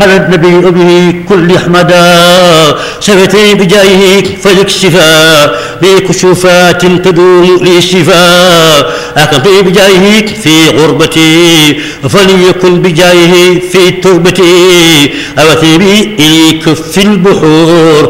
قال النبي به كل أحمدا شفتي بجاهك فالاكشفاء بكشوفات تدوم لي الشفاء أقضي بجاهك في غربتي فليكن بجاهه في تربتي أوثي بي إليك في البحور